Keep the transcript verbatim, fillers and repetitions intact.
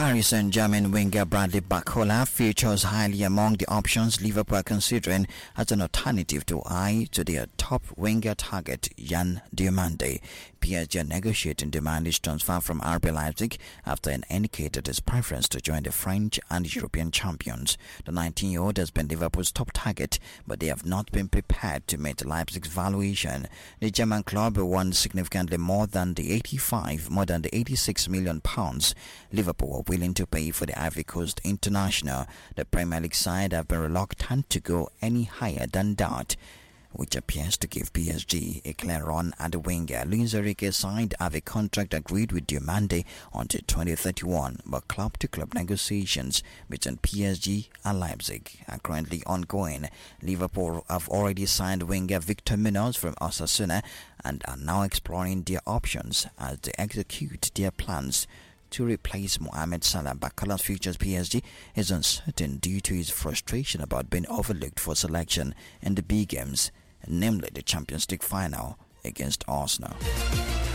Paris Saint-Germain winger Bradley Barcola features highly among the options Liverpool are considering as an alternative to eye to their top winger target Yann Diomande. P S G are negotiating Diomande's transfer from R B Leipzig after it indicated his preference to join the French and European champions. The nineteen-year-old has been Liverpool's top target, but they have not been prepared to meet Leipzig's valuation. The German club won significantly more than the eighty-five, more than the eighty-six million pounds Liverpool were willing to pay for the Ivory Coast international. The Premier League side have been reluctant to go any higher than that, which appears to give P S G a clear run at the winger. Luis Enrique's side have a contract agreed with Diomande until twenty thirty-one, but club-to-club negotiations between P S G and Leipzig are currently ongoing. Liverpool have already signed winger Victor Munoz from Osasuna and are now exploring their options as they execute their plans to replace Mohamed Salah. Barcola's future P S G is uncertain due to his frustration about being overlooked for selection in the big games, namely the Champions League final against Arsenal.